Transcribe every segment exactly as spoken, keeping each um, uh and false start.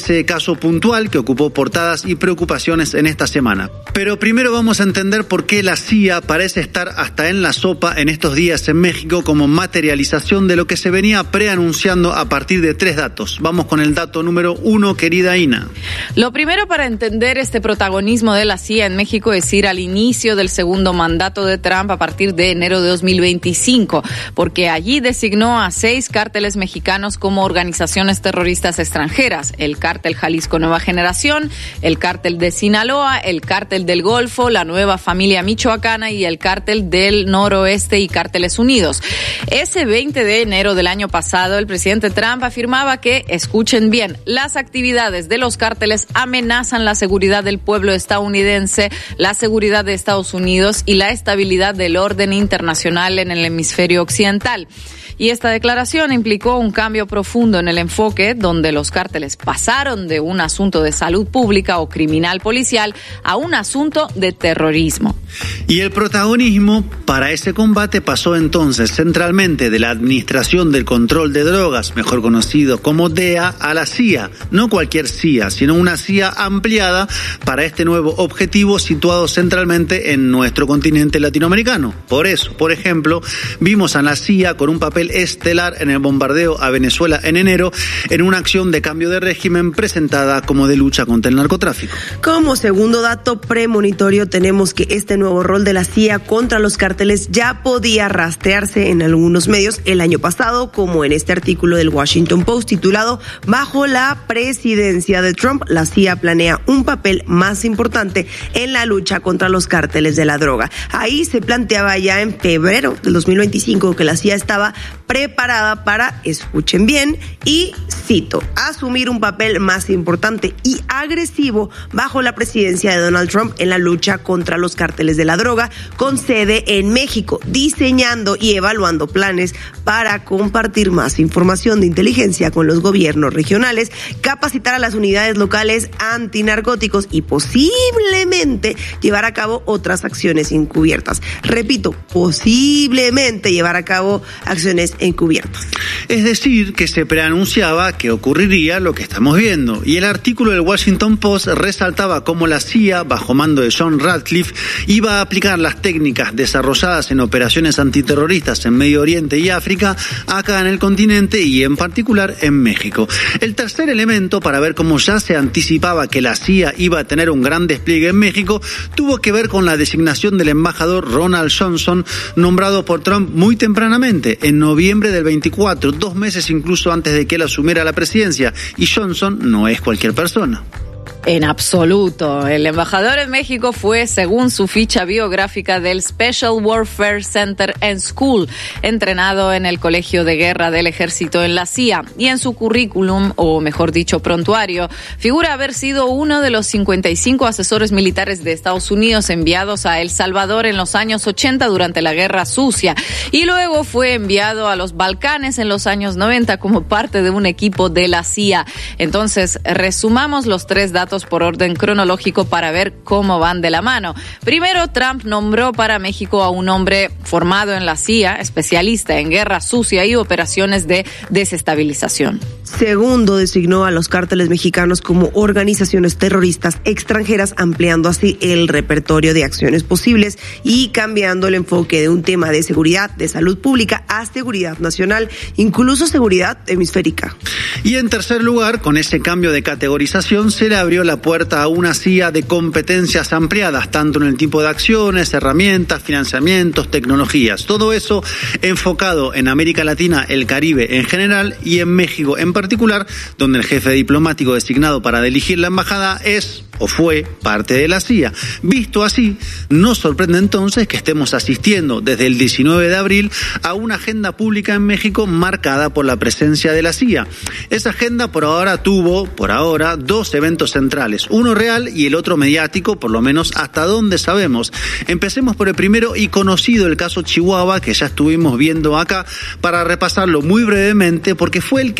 ese caso puntual que ocupó portadas y preocupaciones en esta semana. Pero primero vamos a entender por qué la C I A parece estar hasta en la sopa en estos días en México como materialización de lo que se venía preanunciando a partir de tres datos. Vamos con el dato número uno, querida Ina. Lo primero para entender este protagonismo de la C I A en México es ir al inicio del segundo mandato de Trump a partir de enero de dos mil veinticinco, porque allí designó a seis cárteles mexicanos como organizaciones terroristas extranjeras: el cártel Jalisco Nueva Generación, el cártel de Sinaloa, el cártel del Golfo, la Nueva Familia Michoacana y el cártel del Noroeste y Cárteles Unidos. Ese veinte de enero del año pasado, el presidente Trump afirmaba que, escuchen bien, las actividades de los cárteles amenazan la seguridad del pueblo estadounidense, la seguridad de Estados Unidos y la estabilidad del orden internacional en el hemisferio occidental. Y esta declaración implicó un cambio profundo en el enfoque, donde los cárteles pasaron de un asunto de salud pública o criminal policial a un asunto de terrorismo. Y el protagonismo para ese combate pasó entonces centralmente de la Administración del Control de Drogas, mejor conocido como D E A, a la C I A. No cualquier C I A, sino una C I A ampliada para este nuevo objetivo situado centralmente en nuestro continente latinoamericano. Por eso, por ejemplo, vimos a la C I A con un papel estelar en el bombardeo a Venezuela en enero, en una acción de cambio de régimen presentada como de lucha contra el narcotráfico. Como segundo dato premonitorio, tenemos que este nuevo rol de la C I A contra los cárteles ya podía rastrearse en algunos medios el año pasado, como en este artículo del Washington Post titulado "Bajo la presidencia de Trump, la C I A planea un papel más importante en la lucha contra los cárteles de la droga". Ahí se planteaba ya en febrero del dos mil veinticinco que la C I A estaba preparada para, escuchen bien, y cito, asumir un papel más importante y agresivo bajo la presidencia de Donald Trump en la lucha contra los cárteles de la droga, con sede en México, diseñando y evaluando planes para compartir más información de inteligencia con los gobiernos regionales, capacitar a las unidades locales antinarcóticos y posiblemente llevar a cabo otras acciones encubiertas. Repito, posiblemente llevar a cabo acciones encubiertas. Es decir, que se preanunciaba que ocurriría lo que estamos viendo, y el artículo del Washington Post resaltaba cómo la C I A, bajo mando de John Ratcliffe, iba a aplicar las técnicas desarrolladas en operaciones antiterroristas en Medio Oriente y África, acá en el continente y en particular en México. El tercer elemento para ver cómo ya se anticipaba que la C I A iba a tener un gran despliegue en México tuvo que ver con la designación del embajador Ronald Johnson, nombrado por Trump muy tempranamente, en noviembre del veinticuatro, dos meses incluso antes de que él asumiera la presidencia, y Johnson no es cualquier persona. En absoluto. El embajador en México fue, según su ficha biográfica, del Special Warfare Center and School, entrenado en el Colegio de Guerra del Ejército en la C I A. Y en su currículum, o mejor dicho, prontuario, figura haber sido uno de los cincuenta y cinco asesores militares de Estados Unidos enviados a El Salvador en los años ochenta durante la Guerra Sucia. Y luego fue enviado a los Balcanes en los años noventa como parte de un equipo de la C I A. Entonces, resumamos los tres datos por orden cronológico para ver cómo van de la mano. Primero, Trump nombró para México a un hombre formado en la C I A, especialista en guerra sucia y operaciones de desestabilización. Segundo, designó a los cárteles mexicanos como organizaciones terroristas extranjeras, ampliando así el repertorio de acciones posibles y cambiando el enfoque de un tema de seguridad, de salud pública, a seguridad nacional, incluso seguridad hemisférica. Y en tercer lugar, con ese cambio de categorización, se le abrió la puerta a una C I A de competencias ampliadas, tanto en el tipo de acciones, herramientas, financiamientos, tecnologías. Todo eso enfocado en América Latina, el Caribe en general y en México en particular, donde el jefe diplomático designado para dirigir la embajada es o fue parte de la C I A. Visto así, no sorprende entonces que estemos asistiendo desde el diecinueve de abril a una agenda pública en México marcada por la presencia de la C I A. Esa agenda por ahora tuvo, por ahora, dos eventos centrales, uno real y el otro mediático, por lo menos hasta donde sabemos. Empecemos por el primero y conocido, el caso Chihuahua, que ya estuvimos viendo acá, para repasarlo muy brevemente, porque fue el que destapó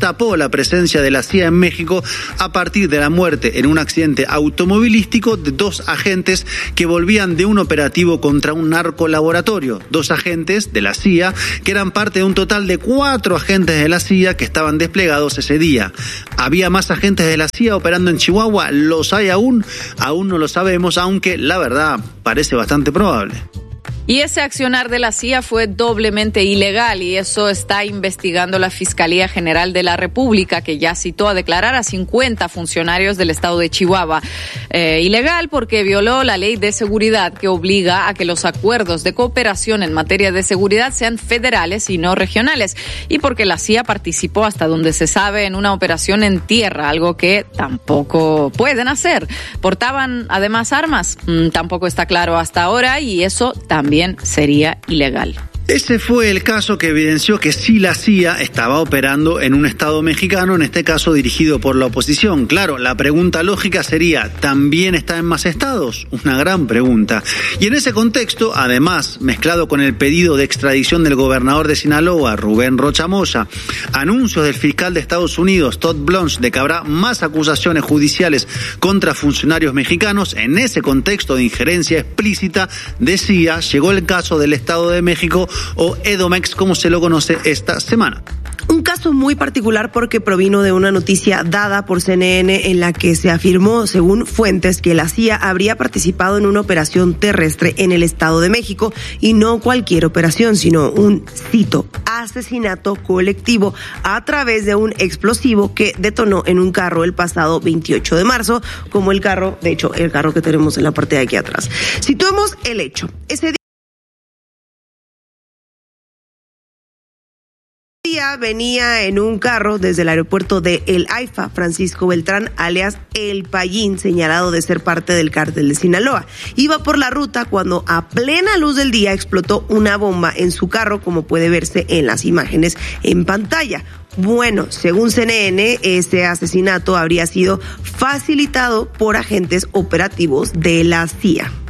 destapó la presencia de la C I A en México a partir de la muerte en un accidente automovilístico de dos agentes que volvían de un operativo contra un narcolaboratorio. Dos agentes de la C I A que eran parte de un total de cuatro agentes de la C I A que estaban desplegados ese día. ¿Había más agentes de la C I A operando en Chihuahua? ¿Los hay aún? Aún no lo sabemos, aunque la verdad parece bastante probable. Y ese accionar de la C I A fue doblemente ilegal y eso está investigando la Fiscalía General de la República, que ya citó a declarar a cincuenta funcionarios del estado de Chihuahua. Eh, ilegal porque violó la ley de seguridad que obliga a que los acuerdos de cooperación en materia de seguridad sean federales y no regionales, y porque la C I A participó, hasta donde se sabe, en una operación en tierra, algo que tampoco pueden hacer. ¿Portaban además armas? Mm, tampoco está claro hasta ahora, y eso también sería ilegal. Ese fue el caso que evidenció que sí la C I A estaba operando en un estado mexicano, en este caso dirigido por la oposición. Claro, la pregunta lógica sería, ¿también está en más estados? Una gran pregunta. Y en ese contexto, además, mezclado con el pedido de extradición del gobernador de Sinaloa, Rubén Rocha Moya, anuncios del fiscal de Estados Unidos, Todd Blanche, de que habrá más acusaciones judiciales contra funcionarios mexicanos, en ese contexto de injerencia explícita de C I A, llegó el caso del Estado de México, o Edomex, como se lo conoce esta semana. Un caso muy particular porque provino de una noticia dada por C N N en la que se afirmó, según fuentes, que la C I A habría participado en una operación terrestre en el Estado de México, y no cualquier operación, sino un, cito, asesinato colectivo a través de un explosivo que detonó en un carro el pasado veintiocho de marzo, como el carro, de hecho, el carro que tenemos en la parte de aquí atrás. Situemos el hecho. Ese día venía en un carro desde el aeropuerto de El Haifa, Francisco Beltrán, alias El Payín, señalado de ser parte del cártel de Sinaloa. Iba por la ruta cuando a plena luz del día explotó una bomba en su carro, como puede verse en las imágenes en pantalla. Bueno, según C N N, ese asesinato habría sido facilitado por agentes operativos de la C I A.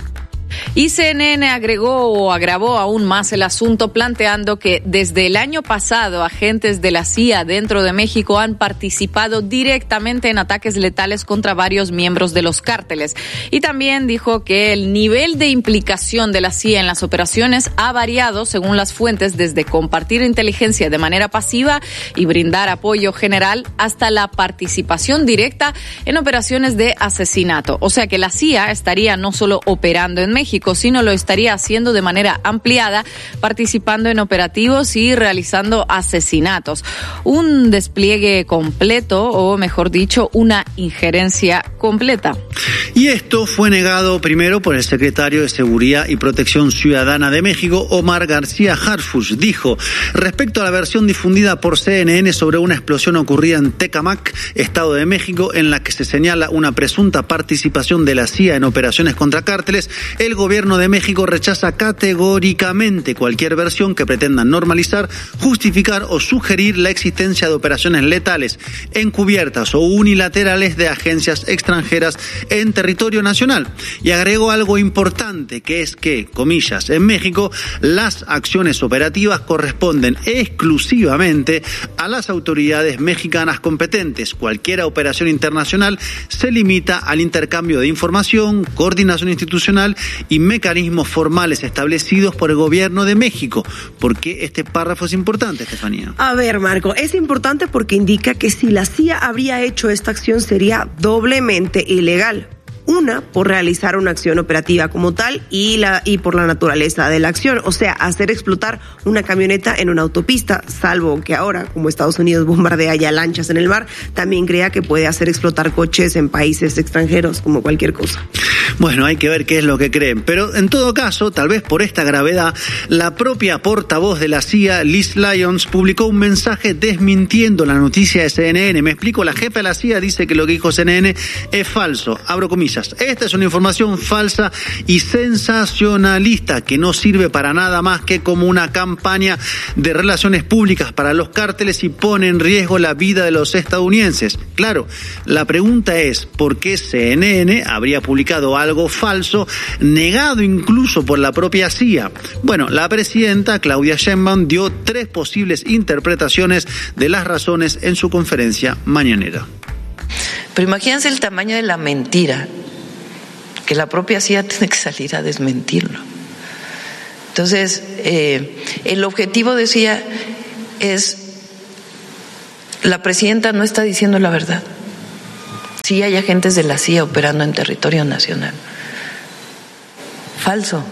Y C N N agregó o agravó aún más el asunto, planteando que desde el año pasado agentes de la C I A dentro de México han participado directamente en ataques letales contra varios miembros de los cárteles. Y también dijo que el nivel de implicación de la C I A en las operaciones ha variado según las fuentes, desde compartir inteligencia de manera pasiva y brindar apoyo general hasta la participación directa en operaciones de asesinato. O sea que la C I A estaría no solo operando en México, México, sino lo estaría haciendo de manera ampliada, participando en operativos y realizando asesinatos. Un despliegue completo, o mejor dicho, una injerencia completa. Y esto fue negado primero por el secretario de Seguridad y Protección Ciudadana de México, Omar García Harfuch. Dijo, respecto a la versión difundida por C N N sobre una explosión ocurrida en Tecámac, Estado de México, en la que se señala una presunta participación de la C I A en operaciones contra cárteles, el gobierno de México rechaza categóricamente cualquier versión que pretenda normalizar, justificar o sugerir la existencia de operaciones letales, encubiertas o unilaterales de agencias extranjeras en territorio nacional. Y agregó algo importante, que es que, comillas, en México las acciones operativas corresponden exclusivamente a las autoridades mexicanas competentes. Cualquier operación internacional se limita al intercambio de información, coordinación institucional y mecanismos formales establecidos por el gobierno de México. ¿Por qué este párrafo es importante, Estefanía? A ver, Marco, es importante porque indica que si la C I A habría hecho esta acción sería doblemente ilegal. Una, por realizar una acción operativa como tal, y la y por la naturaleza de la acción, o sea, hacer explotar una camioneta en una autopista, salvo que ahora, como Estados Unidos bombardea ya lanchas en el mar, también crea que puede hacer explotar coches en países extranjeros, como cualquier cosa. Bueno, hay que ver qué es lo que creen, pero en todo caso, tal vez por esta gravedad, la propia portavoz de la C I A, Liz Lyons, publicó un mensaje desmintiendo la noticia de C N N. Me explico, la jefa de la C I A dice que lo que dijo C N N es falso, abro comillas. Esta es una información falsa y sensacionalista que no sirve para nada más que como una campaña de relaciones públicas para los cárteles y pone en riesgo la vida de los estadounidenses. Claro, la pregunta es, ¿por qué C N N habría publicado algo falso, negado incluso por la propia C I A. Bueno, la presidenta Claudia Sheinbaum dio tres posibles interpretaciones de las razones en su conferencia mañanera. Pero imagínense el tamaño de la mentira, que la propia C I A tiene que salir a desmentirlo. Entonces, eh, el objetivo, decía, es, la presidenta no está diciendo la verdad. Sí hay agentes de la C I A operando en territorio nacional. Falso.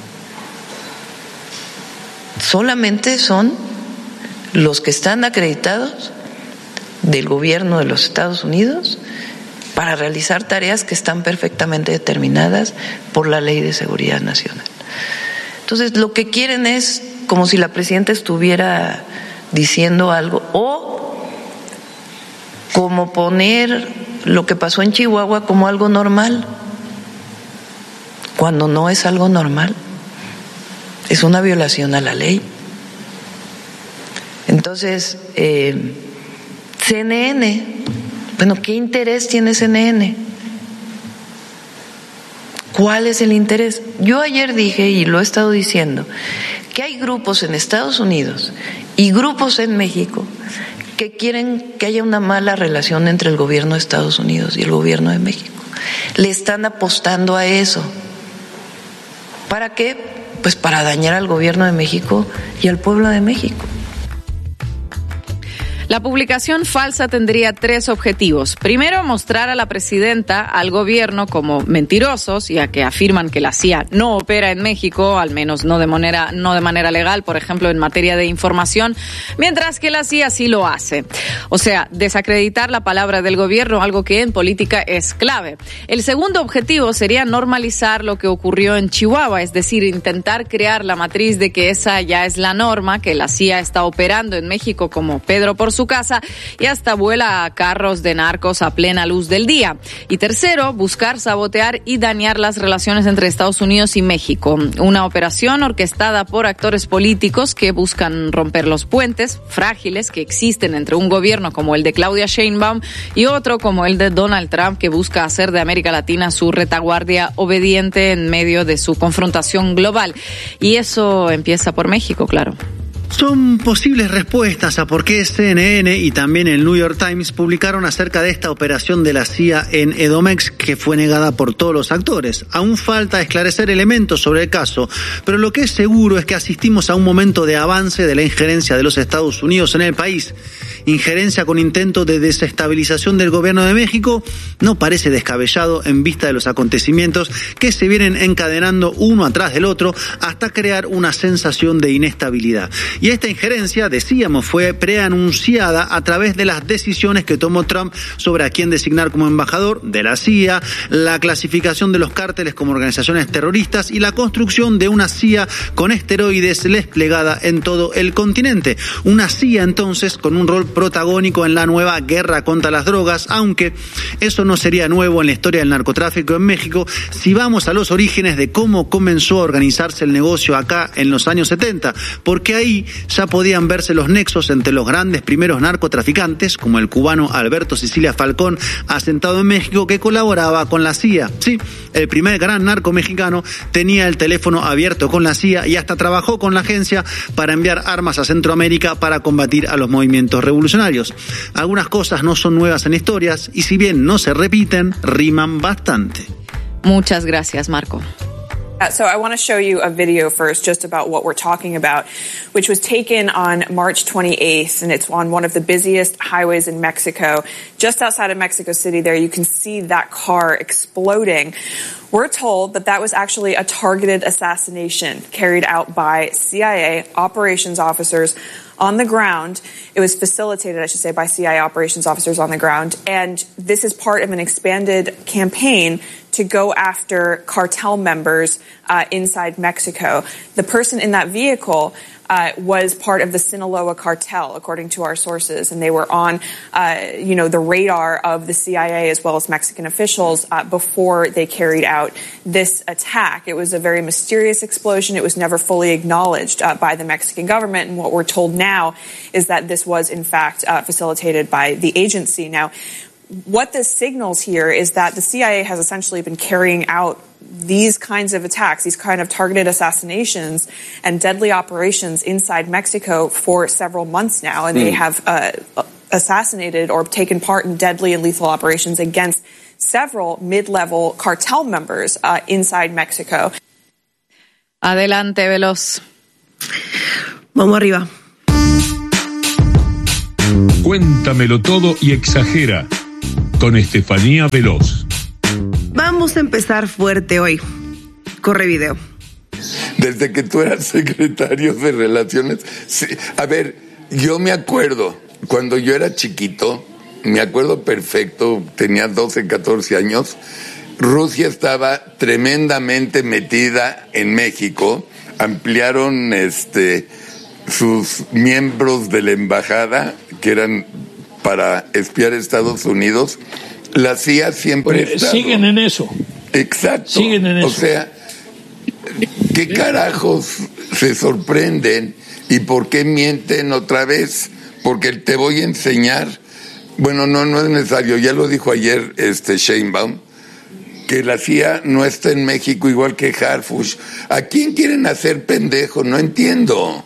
Solamente son los que están acreditados del gobierno de los Estados Unidos para realizar tareas que están perfectamente determinadas por la Ley de Seguridad Nacional. Entonces, lo que quieren es como si la presidenta estuviera diciendo algo, o como poner lo que pasó en Chihuahua como algo normal, cuando no es algo normal, es una violación a la ley. Entonces, eh, C N N, bueno, ¿qué interés tiene C N N? ¿Cuál es el interés? Yo ayer dije, y lo he estado diciendo, que hay grupos en Estados Unidos y grupos en México que quieren que haya una mala relación entre el gobierno de Estados Unidos y el gobierno de México. Le están apostando a eso. ¿Para qué? Pues para dañar al gobierno de México y al pueblo de México. La publicación falsa tendría tres objetivos. Primero, mostrar a la presidenta, al gobierno, como mentirosos, ya que afirman que la C I A no opera en México, al menos no de manera, no de manera legal, por ejemplo, en materia de información, mientras que la C I A sí lo hace. O sea, desacreditar la palabra del gobierno, algo que en política es clave. El segundo objetivo sería normalizar lo que ocurrió en Chihuahua, es decir, intentar crear la matriz de que esa ya es la norma, que la C I A está operando en México como Pedro por su casa y hasta vuela a carros de narcos a plena luz del día. Y tercero, buscar sabotear y dañar las relaciones entre Estados Unidos y México. Una operación orquestada por actores políticos que buscan romper los puentes frágiles que existen entre un gobierno como el de Claudia Sheinbaum y otro como el de Donald Trump, que busca hacer de América Latina su retaguardia obediente en medio de su confrontación global. Y eso empieza por México, claro. Son posibles respuestas a por qué C N N y también el New York Times publicaron acerca de esta operación de la C I A en Edomex, que fue negada por todos los actores. Aún falta esclarecer elementos sobre el caso, pero lo que es seguro es que asistimos a un momento de avance de la injerencia de los Estados Unidos en el país. Injerencia con intento de desestabilización del gobierno de México no parece descabellado en vista de los acontecimientos que se vienen encadenando uno atrás del otro hasta crear una sensación de inestabilidad. Y esta injerencia, decíamos, fue preanunciada a través de las decisiones que tomó Trump sobre a quién designar como embajador de la C I A, la clasificación de los cárteles como organizaciones terroristas y la construcción de una C I A con esteroides desplegada en todo el continente. Una C I A entonces con un rol protagónico en la nueva guerra contra las drogas, aunque eso no sería nuevo en la historia del narcotráfico en México si vamos a los orígenes de cómo comenzó a organizarse el negocio acá en los años setenta, porque ahí ya podían verse los nexos entre los grandes primeros narcotraficantes, como el cubano Alberto Sicilia Falcón, asentado en México, que colaboraba con la C I A. Sí, el primer gran narco mexicano tenía el teléfono abierto con la C I A y hasta trabajó con la agencia para enviar armas a Centroamérica para combatir a los movimientos revolucionarios. Algunas cosas no son nuevas en historias y si bien no se repiten, riman bastante. Muchas gracias, Marco. So I want to show you a video first just about what we're talking about, which was taken on March twenty-eighth, and it's on one of the busiest highways in Mexico. Just outside of Mexico City there, you can see that car exploding. We're told that that was actually a targeted assassination carried out by C I A operations officers on the ground. It was facilitated, I should say, by C I A operations officers on the ground. And this is part of an expanded campaign to go after cartel members uh, inside Mexico. The person in that vehicle uh, was part of the Sinaloa cartel, according to our sources, and they were on, uh, you know, the radar of the C I A as well as Mexican officials uh, before they carried out this attack. It was a very mysterious explosion. It was never fully acknowledged uh, by the Mexican government, and what we're told now is that this was, in fact, uh, facilitated by the agency. Now, what this signals here is that the C I A has essentially been carrying out these kinds of attacks, these kind of targeted assassinations and deadly operations inside Mexico for several months now, and mm. they have uh, assassinated or taken part in deadly and lethal operations against several mid-level cartel members uh, inside Mexico. Adelante, Veloz. Vamos arriba. Cuéntamelo todo y exagera con Estefanía Veloz. Vamos a empezar fuerte hoy. Corre video. Desde que tú eras secretario de Relaciones... Sí, a ver, yo me acuerdo, cuando yo era chiquito, me acuerdo perfecto, tenía doce, catorce años, Rusia estaba tremendamente metida en México, ampliaron este sus miembros de la embajada, que eran para espiar aEstados Unidos. La C I A siempre pues, siguen en eso. Exacto. Siguen en eso. O sea, ¿qué carajos se sorprenden y por qué mienten otra vez? Porque te voy a enseñar. Bueno, no, no es necesario. Ya lo dijo ayer este Sheinbaum, que la C I A no está en México igual que Harfush. ¿A quién quieren hacer pendejo? No entiendo.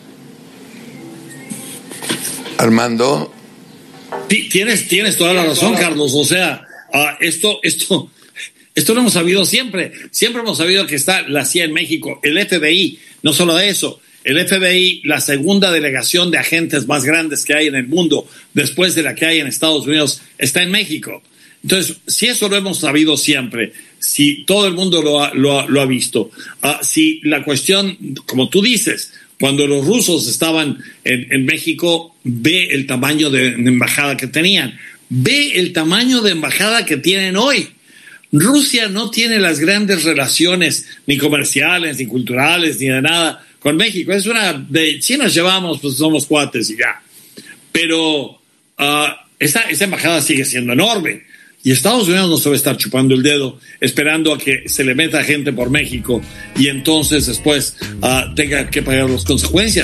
Armando. Sí, tienes, tienes toda la razón, Carlos. O sea, uh, esto, esto, esto lo hemos sabido siempre. Siempre hemos sabido que está la C I A en México, el F B I, no solo eso, el F B I, la segunda delegación de agentes más grandes que hay en el mundo, después de la que hay en Estados Unidos, está en México. Entonces, si eso lo hemos sabido siempre, si todo el mundo lo ha, lo ha, lo ha visto, uh, si la cuestión, como tú dices, cuando los rusos estaban en, en México, ve el tamaño de, de embajada que tenían. Ve el tamaño de embajada que tienen hoy. Rusia no tiene las grandes relaciones, ni comerciales, ni culturales, ni de nada, con México. Es una de, si nos llevamos, pues somos cuates y ya. Pero uh, esa, esa embajada sigue siendo enorme. Y Estados Unidos no se va a estar chupando el dedo esperando a que se le meta gente por México y entonces después uh, tenga que pagar las consecuencias.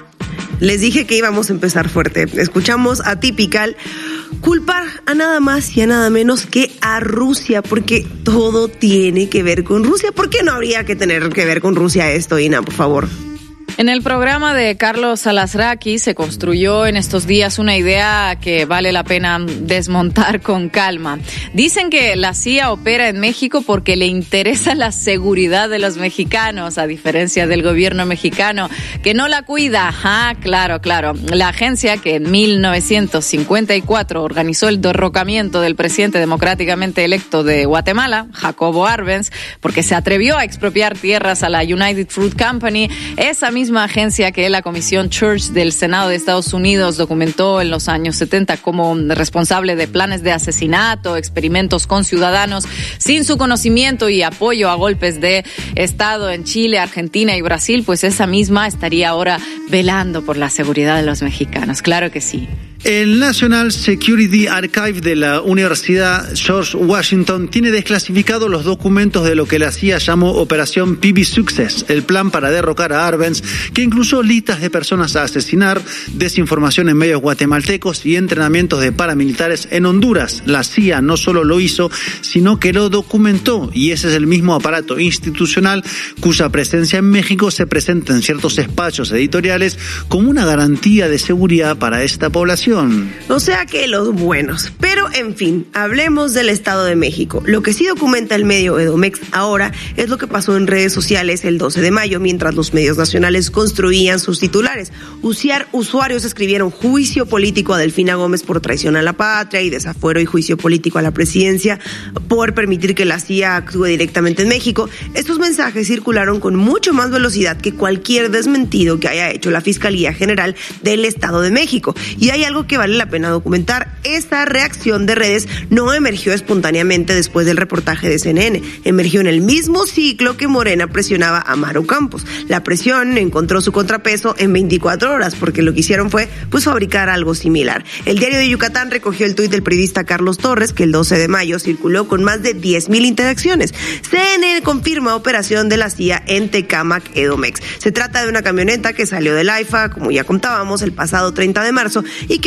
Les dije que íbamos a empezar fuerte. Escuchamos a Typical culpar a nada más y a nada menos que a Rusia, porque todo tiene que ver con Rusia. ¿Por qué no habría que tener que ver con Rusia esto, Ina, por favor? En el programa de Carlos Alasraqui se construyó en estos días una idea que vale la pena desmontar con calma. Dicen que la C I A opera en México porque le interesa la seguridad de los mexicanos, a diferencia del gobierno mexicano, que no la cuida. Ah, claro, claro. La agencia que en mil novecientos cincuenta y cuatro organizó el derrocamiento del presidente democráticamente electo de Guatemala, Jacobo Arbenz, porque se atrevió a expropiar tierras a la United Fruit Company, esa misma agencia que la Comisión Church del Senado de Estados Unidos documentó en los años setenta como responsable de planes de asesinato, experimentos con ciudadanos sin su conocimiento y apoyo a golpes de Estado en Chile, Argentina y Brasil, pues esa misma estaría ahora velando por la seguridad de los mexicanos. Claro que sí. El National Security Archive de la Universidad George Washington tiene desclasificados los documentos de lo que la C I A llamó Operación P B Success, el plan para derrocar a Arbenz, que incluyó listas de personas a asesinar, desinformación en medios guatemaltecos y entrenamientos de paramilitares en Honduras. La C I A no solo lo hizo, sino que lo documentó, y ese es el mismo aparato institucional cuya presencia en México se presenta en ciertos espacios editoriales como una garantía de seguridad para esta población. O sea que los buenos. Pero, en fin, hablemos del Estado de México. Lo que sí documenta el medio Edomex ahora es lo que pasó en redes sociales el doce de mayo, mientras los medios nacionales construían sus titulares. Uciar, usuarios escribieron juicio político a Delfina Gómez por traición a la patria y desafuero y juicio político a la presidencia por permitir que la C I A actúe directamente en México. Estos mensajes circularon con mucho más velocidad que cualquier desmentido que haya hecho la Fiscalía General del Estado de México. Y hay algo que vale la pena documentar. Esta reacción de redes no emergió espontáneamente después del reportaje de C N N. Emergió en el mismo ciclo que Morena presionaba a Maru Campos. La presión encontró su contrapeso en veinticuatro horas, porque lo que hicieron fue pues fabricar algo similar. El Diario de Yucatán recogió el tuit del periodista Carlos Torres, que el doce de mayo circuló con más de diez mil interacciones. C N N confirma operación de la C I A en Tecámac, Edomex. Se trata de una camioneta que salió del AIFA, como ya contábamos, el pasado treinta de marzo, y que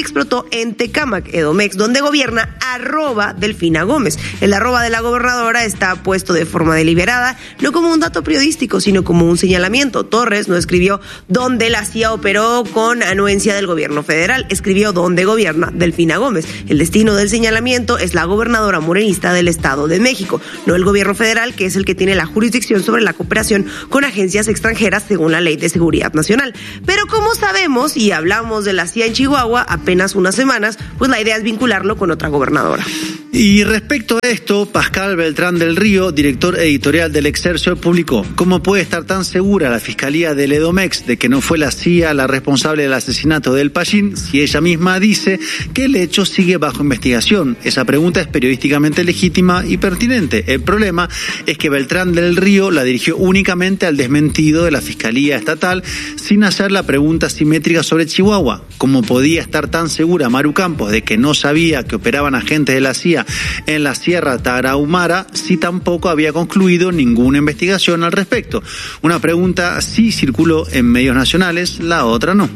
explotó en Tecámac, Edomex, donde gobierna arroba Delfina Gómez. El arroba de la gobernadora está puesto de forma deliberada, no como un dato periodístico, sino como un señalamiento. Torres no escribió dónde la C I A operó con anuencia del gobierno federal, escribió dónde gobierna Delfina Gómez. El destino del señalamiento es la gobernadora morenista del Estado de México, no el gobierno federal, que es el que tiene la jurisdicción sobre la cooperación con agencias extranjeras según la Ley de Seguridad Nacional. Pero como sabemos y hablamos de la C I A en Chihuahua apenas unas semanas, pues la idea es vincularlo con otra gobernadora. Y respecto a esto, Pascal Beltrán del Río, director editorial del Excelsior, publicó: ¿cómo puede estar tan segura la Fiscalía del Edomex de que no fue la C I A la responsable del asesinato del Pachín si ella misma dice que el hecho sigue bajo investigación? Esa pregunta es periodísticamente legítima y pertinente. El problema es que Beltrán del Río la dirigió únicamente al desmentido de la Fiscalía Estatal sin hacer la pregunta simétrica sobre Chihuahua. ¿Cómo podía estar tan segura Maru Campos de que no sabía que operaban agentes de la C I A en la Sierra Tarahumara si tampoco había concluido ninguna investigación al respecto? Una pregunta sí circuló en medios nacionales, la otra no.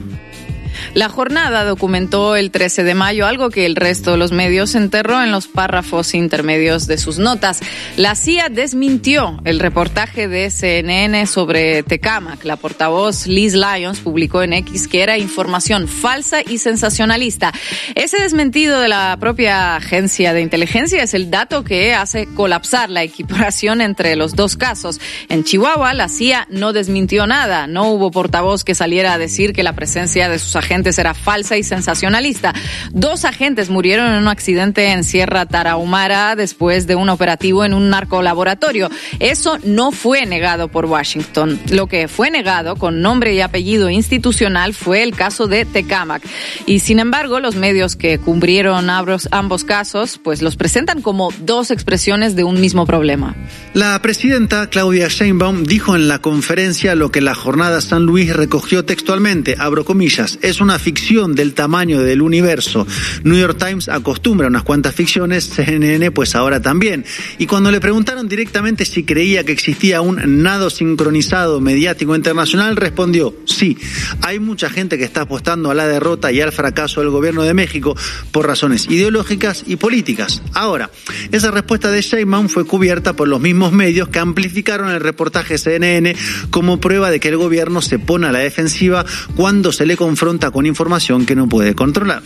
La jornada documentó el trece de mayo algo que el resto de los medios enterró en los párrafos intermedios de sus notas. La C I A desmintió el reportaje de C N N sobre Tecámac. La portavoz Liz Lyons publicó en X que era información falsa y sensacionalista. Ese desmentido de la propia agencia de inteligencia es el dato que hace colapsar la equiparación entre los dos casos. En Chihuahua, la C I A no desmintió nada. No hubo portavoz que saliera a decir que la presencia de sus agentes agentes era falsa y sensacionalista. Dos agentes murieron en un accidente en Sierra Tarahumara después de un operativo en un narcolaboratorio. Eso no fue negado por Washington. Lo que fue negado con nombre y apellido institucional fue el caso de Tecámac. Y sin embargo, los medios que cubrieron ambos casos, pues los presentan como dos expresiones de un mismo problema. La presidenta Claudia Sheinbaum dijo en la conferencia lo que la Jornada San Luis recogió textualmente, abro comillas: es una ficción del tamaño del universo. New York Times acostumbra a unas cuantas ficciones, C N N pues ahora también. Y cuando le preguntaron directamente si creía que existía un nado sincronizado mediático internacional, respondió: sí, hay mucha gente que está apostando a la derrota y al fracaso del gobierno de México por razones ideológicas y políticas. Ahora, esa respuesta de Sheinbaum fue cubierta por los mismos medios que amplificaron el reportaje C N N como prueba de que el gobierno se pone a la defensiva cuando se le confronta con información que no puede controlar.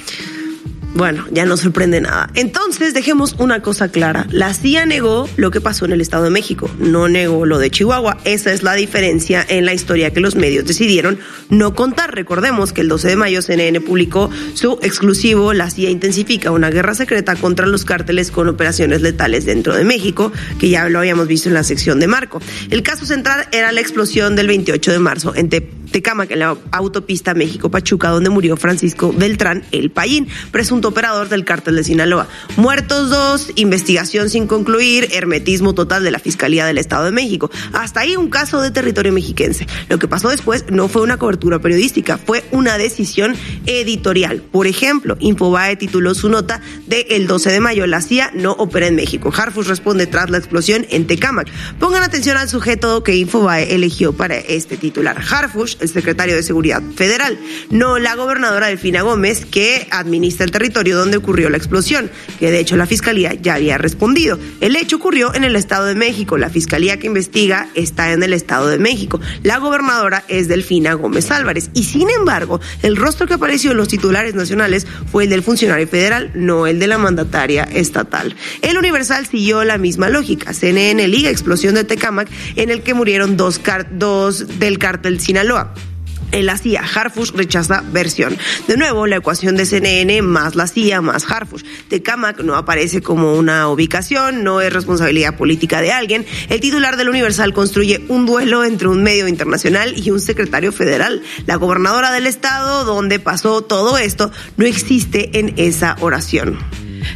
Bueno, ya no sorprende nada. Entonces, dejemos una cosa clara. La C I A negó lo que pasó en el Estado de México, no negó lo de Chihuahua. Esa es la diferencia en la historia que los medios decidieron no contar. Recordemos que el doce de mayo C N N publicó su exclusivo: la C I A intensifica una guerra secreta contra los cárteles con operaciones letales dentro de México, que ya lo habíamos visto en la sección de Marco. El caso central era la explosión del veintiocho de marzo en Tecámac, en la autopista México-Pachuca, donde murió Francisco Beltrán El Payín, presunto operador del cártel de Sinaloa. Muertos dos, investigación sin concluir, hermetismo total de la Fiscalía del Estado de México. Hasta ahí un caso de territorio mexiquense. Lo que pasó después no fue una cobertura periodística, fue una decisión editorial. Por ejemplo, Infobae tituló su nota de el doce de mayo: la C I A no opera en México. Harfuch responde tras la explosión en Tecámac. Pongan atención al sujeto que Infobae eligió para este titular: Harfuch, el secretario de Seguridad Federal, no la gobernadora Delfina Gómez, que administra el territorio donde ocurrió la explosión, que de hecho la Fiscalía ya había respondido. El hecho ocurrió en el Estado de México. La Fiscalía que investiga está en el Estado de México. La gobernadora es Delfina Gómez Álvarez. Y sin embargo, el rostro que apareció en los titulares nacionales fue el del funcionario federal, no el de la mandataria estatal. El Universal siguió la misma lógica. C N N liga explosión de Tecámac, en el que murieron dos, car- dos del cártel Sinaloa. En la C I A, Harfuch rechaza versión. De nuevo, la ecuación de C N N más la C I A más Harfuch. Tecámac no aparece como una ubicación, no es responsabilidad política de alguien. El titular del Universal construye un duelo entre un medio internacional y un secretario federal. La gobernadora del estado donde pasó todo esto no existe en esa oración.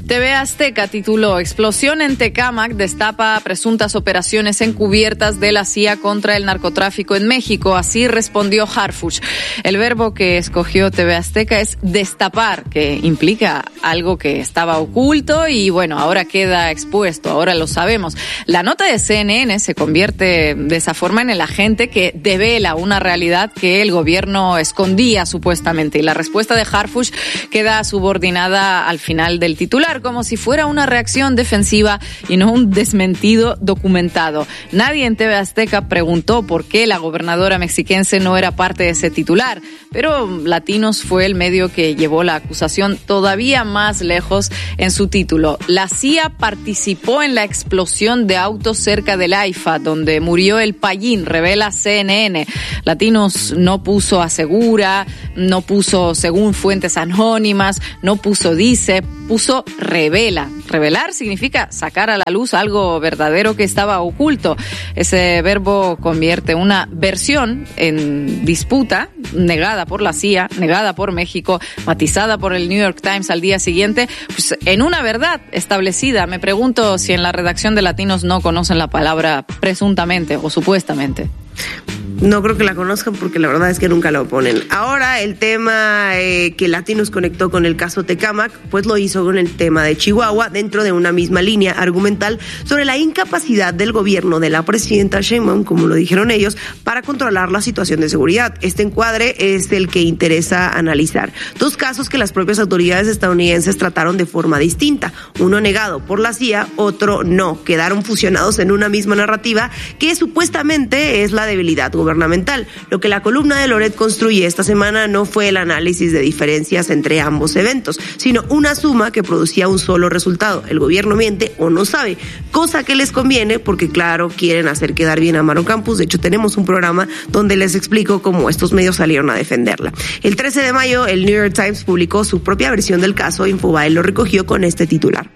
T V Azteca tituló Explosión en Tecámac destapa presuntas operaciones encubiertas de la C I A contra el narcotráfico en México. Así respondió Harfuch. El verbo que escogió T V Azteca es destapar, que implica algo que estaba oculto y bueno, ahora queda expuesto, ahora lo sabemos. La nota de C N N se convierte de esa forma en el agente que devela una realidad que el gobierno escondía supuestamente y la respuesta de Harfuch queda subordinada al final del titular, como si fuera una reacción defensiva y no un desmentido documentado. Nadie en T V Azteca preguntó por qué la gobernadora mexiquense no era parte de ese titular, pero Latinos fue el medio que llevó la acusación todavía más lejos en su título. La C I A participó en la explosión de autos cerca del AIFA, donde murió el Payín, revela C N N. Latinos no puso asegura, no puso según fuentes anónimas, no puso dice, puso revela. Revelar significa sacar a la luz algo verdadero que estaba oculto. Ese verbo convierte una versión en disputa, negada por la C I A, negada por México, matizada por el New York Times al día siguiente, pues en una verdad establecida. Me pregunto si en la redacción de Latinos no conocen la palabra presuntamente o supuestamente. No creo que la conozcan porque la verdad es que nunca lo ponen. Ahora el tema eh, que Latinos conectó con el caso Tecámac, pues lo hizo con el tema de Chihuahua dentro de una misma línea argumental sobre la incapacidad del gobierno de la presidenta Sheinbaum, como lo dijeron ellos, para controlar la situación de seguridad. Este encuadre es el que interesa analizar. Dos casos que las propias autoridades estadounidenses trataron de forma distinta. Uno negado por la C I A, otro no. Quedaron fusionados en una misma narrativa que supuestamente es la debilidad gubernamental. Lo que la columna de Loret construye esta semana no fue el análisis de diferencias entre ambos eventos, sino una suma que producía un solo resultado. El gobierno miente o no sabe, cosa que les conviene porque, claro, quieren hacer quedar bien a Maru Campos. De hecho, tenemos un programa donde les explico cómo estos medios salieron a defenderla. El trece de mayo, el New York Times publicó su propia versión del caso. Infobae lo recogió con este titular.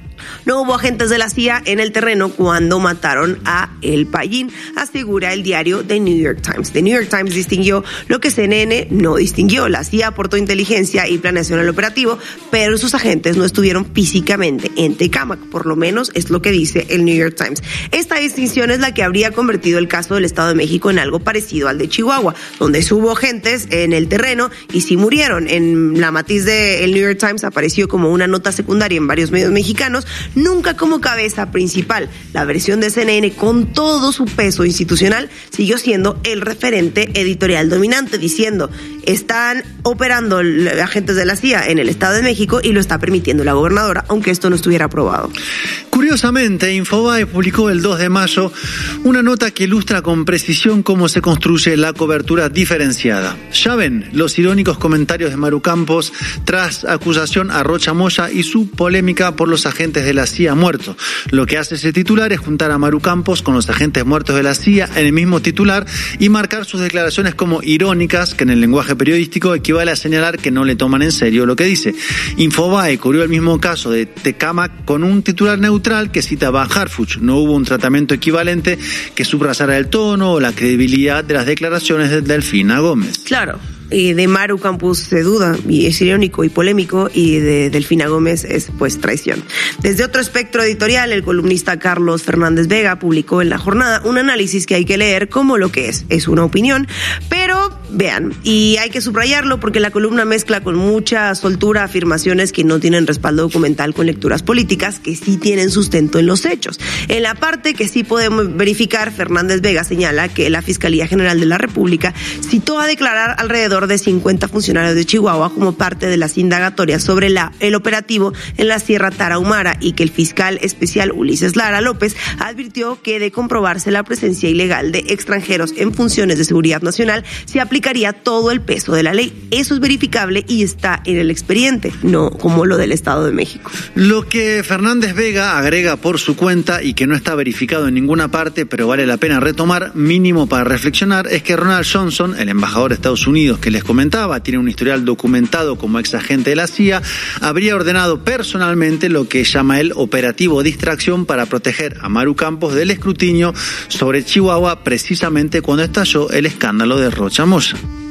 No hubo agentes de la C I A en el terreno cuando mataron a El Payín, asegura el diario The New York Times. The New York Times distinguió lo que C N N no distinguió. La C I A aportó inteligencia y planeación al operativo, pero sus agentes no estuvieron físicamente en Tecámac, por lo menos es lo que dice el New York Times. Esta distinción es la que habría convertido el caso del Estado de México en algo parecido al de Chihuahua, donde sí hubo agentes en el terreno y sí murieron. En la matiz del New York Times apareció como una nota secundaria en varios medios mexicanos, nunca como cabeza principal. La versión de C N N, con todo su peso institucional, siguió siendo el referente editorial dominante, diciendo, están operando agentes de la C I A en el Estado de México y lo está permitiendo la gobernadora, aunque esto no estuviera aprobado. Curiosamente, Infobae publicó el dos de mayo una nota que ilustra con precisión cómo se construye la cobertura diferenciada. Ya ven los irónicos comentarios de Maru Campos tras acusación a Rocha Moya y su polémica por los agentes de la C I A muertos. Lo que hace ese titular es juntar a Maru Campos con los agentes muertos de la C I A en el mismo titular y marcar sus declaraciones como irónicas, que en el lenguaje periodístico equivale a señalar que no le toman en serio lo que dice. Infobae cubrió el mismo caso de Tecámac con un titular neutral que citaba a Harfuch. No hubo un tratamiento equivalente que subrayara el tono o la credibilidad de las declaraciones de Delfina Gómez. Claro. Y de Maru Campos se duda, y es irónico y polémico, y de Delfina Gómez es pues traición. Desde otro espectro editorial, el columnista Carlos Fernández Vega publicó en La Jornada un análisis que hay que leer como lo que es. Es una opinión, pero vean, y hay que subrayarlo porque la columna mezcla con mucha soltura afirmaciones que no tienen respaldo documental con lecturas políticas que sí tienen sustento en los hechos. En la parte que sí podemos verificar, Fernández Vega señala que la Fiscalía General de la República citó a declarar alrededor de cincuenta funcionarios de Chihuahua como parte de las indagatorias sobre la, el operativo en la Sierra Tarahumara y que el fiscal especial Ulises Lara López advirtió que de comprobarse la presencia ilegal de extranjeros en funciones de seguridad nacional se aplicaría todo el peso de la ley. Eso es verificable y está en el expediente, no como lo del Estado de México. Lo que Fernández Vega agrega por su cuenta y que no está verificado en ninguna parte, pero vale la pena retomar, mínimo para reflexionar, es que Ronald Johnson, el embajador de Estados Unidos que les comentaba, tiene un historial documentado como ex agente de la C I A, habría ordenado personalmente lo que llama el operativo distracción para proteger a Maru Campos del escrutinio sobre Chihuahua precisamente cuando estalló el escándalo de Rocha Moya.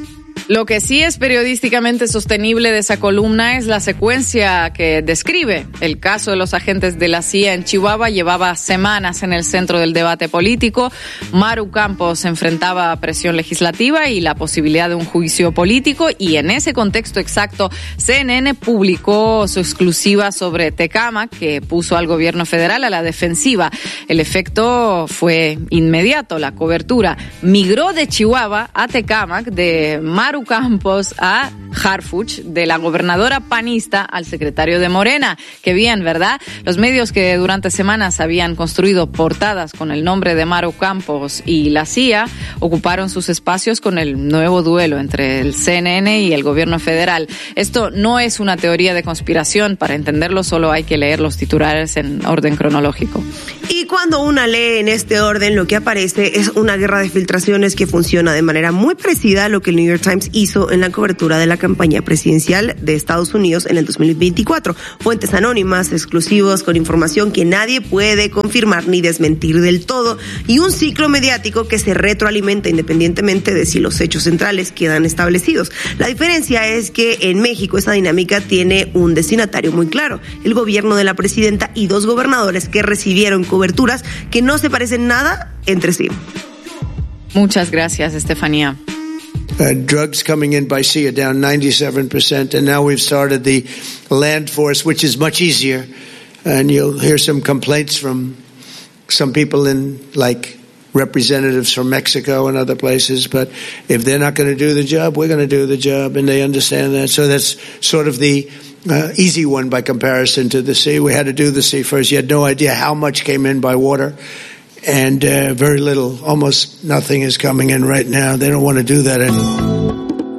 Lo que sí es periodísticamente sostenible de esa columna es la secuencia que describe. El caso de los agentes de la C I A en Chihuahua llevaba semanas en el centro del debate político. Maru Campos enfrentaba a presión legislativa y la posibilidad de un juicio político, y en ese contexto exacto, C N N publicó su exclusiva sobre Tecámac, que puso al gobierno federal a la defensiva. El efecto fue inmediato. La cobertura migró de Chihuahua a Tecámac, de Maru Campos a Harfuch, de la gobernadora panista al secretario de Morena. Qué bien, ¿verdad? Los medios que durante semanas habían construido portadas con el nombre de Maru Campos y la C I A ocuparon sus espacios con el nuevo duelo entre el C N N y el gobierno federal. Esto no es una teoría de conspiración. Para entenderlo solo hay que leer los titulares en orden cronológico. Y cuando una lee en este orden, lo que aparece es una guerra de filtraciones que funciona de manera muy parecida a lo que el New York Times hizo en la cobertura de la campaña presidencial de Estados Unidos en el dos mil veinticuatro. Fuentes anónimas, exclusivos, con información que nadie puede confirmar ni desmentir del todo, y un ciclo mediático que se retroalimenta independientemente de si los hechos centrales quedan establecidos. La diferencia es que en México esta dinámica tiene un destinatario muy claro: el gobierno de la presidenta y dos gobernadores que recibieron coberturas que no se parecen nada entre sí. Muchas gracias, Estefanía. Uh, drugs coming in by sea are down ninety-seven percent, and now we've started the land force, which is much easier. And you'll hear some complaints from some people in, like, representatives from Mexico and other places, but if they're not going to do the job, we're going to do the job, and they understand that. So that's sort of the uh, easy one by comparison to the sea. We had to do the sea first. You had no idea how much came in by water. And uh, very little, almost nothing is coming in right now. They don't want to do that anymore.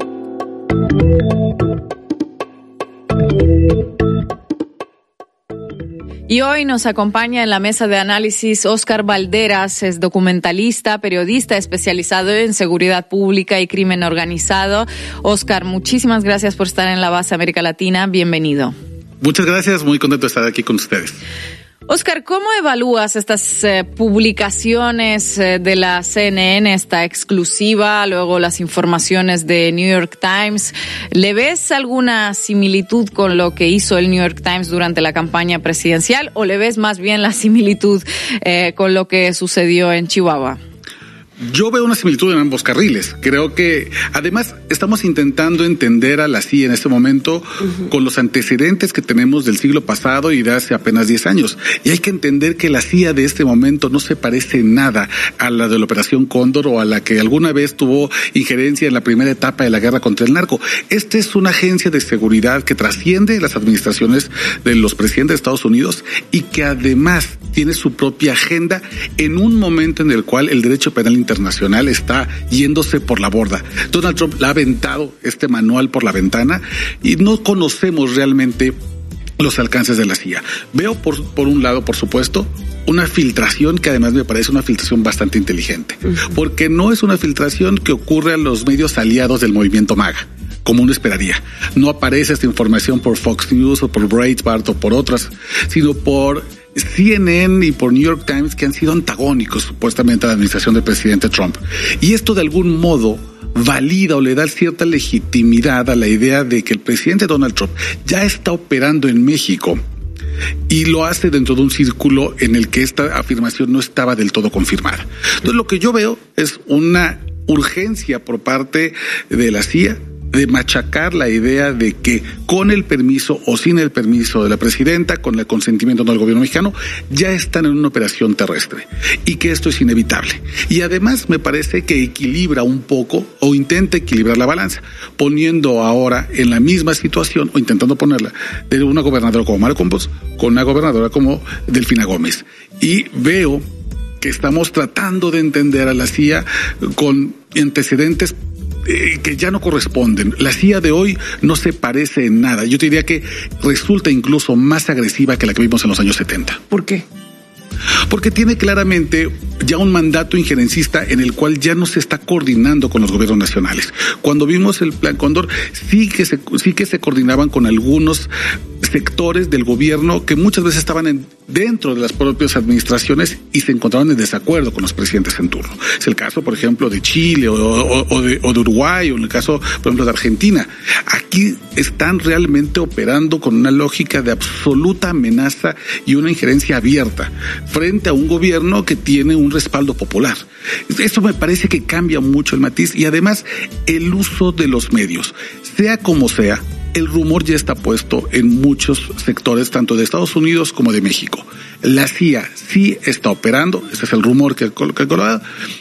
Y hoy nos acompaña en la mesa de análisis Óscar Valderas, es documentalista, periodista especializado en seguridad pública y crimen organizado. Óscar, muchísimas gracias por estar en la base América Latina. Bienvenido. Muchas gracias, muy contento de estar aquí con ustedes. Óscar, ¿cómo evalúas estas eh, publicaciones eh, de la C N N, esta exclusiva, luego las informaciones de New York Times? ¿Le ves alguna similitud con lo que hizo el New York Times durante la campaña presidencial, o le ves más bien la similitud eh, con lo que sucedió en Chihuahua? Yo veo una similitud en ambos carriles. Creo que, además, estamos intentando entender a la C I A en este momento uh-huh. con los antecedentes que tenemos del siglo pasado y de hace apenas diez años. Y hay que entender que la C I A de este momento no se parece nada a la de la Operación Cóndor o a la que alguna vez tuvo injerencia en la primera etapa de la guerra contra el narco. Esta es una agencia de seguridad que trasciende las administraciones de los presidentes de Estados Unidos y que además tiene su propia agenda en un momento en el cual el derecho penal internacional está yéndose por la borda. Donald Trump le ha aventado este manual por la ventana y no conocemos realmente los alcances de la C I A. Veo por, por un lado, por supuesto, una filtración que además me parece una filtración bastante inteligente, porque no es una filtración que ocurre a los medios aliados del movimiento MAGA, como uno esperaría. No aparece esta información por Fox News o por Breitbart o por otras, sino por C N N y por New York Times, que han sido antagónicos supuestamente a la administración del presidente Trump. Y esto de algún modo valida o le da cierta legitimidad a la idea de que el presidente Donald Trump ya está operando en México y lo hace dentro de un círculo en el que esta afirmación no estaba del todo confirmada. Entonces lo que yo veo es una urgencia por parte de la C I A de machacar la idea de que con el permiso o sin el permiso de la presidenta, con el consentimiento del gobierno mexicano, ya están en una operación terrestre y que esto es inevitable. Y además me parece que equilibra un poco o intenta equilibrar la balanza, poniendo ahora en la misma situación o intentando ponerla de una gobernadora como Maru Campos con una gobernadora como Delfina Gómez. Y veo que estamos tratando de entender a la C I A con antecedentes Eh, que ya no corresponden. La C I A de hoy no se parece en nada. Yo te diría que resulta incluso más agresiva que la que vimos en los años setenta. ¿Por qué? Porque tiene claramente, ya un mandato injerencista en el cual ya no se está coordinando con los gobiernos nacionales. Cuando vimos el Plan Cóndor, sí que se, sí que se coordinaban con algunos sectores del gobierno que muchas veces estaban en, dentro de las propias administraciones y se encontraban en desacuerdo con los presidentes en turno. Es el caso, por ejemplo, de Chile o, o, o, de, o de Uruguay, o en el caso, por ejemplo, de Argentina. Aquí están realmente operando con una lógica de absoluta amenaza y una injerencia abierta frente a un gobierno que tiene un respaldo popular. Eso me parece que cambia mucho el matiz y además el uso de los medios. Sea como sea, el rumor ya está puesto en muchos sectores, tanto de Estados Unidos como de México. La C I A sí está operando, ese es el rumor que ha colocado,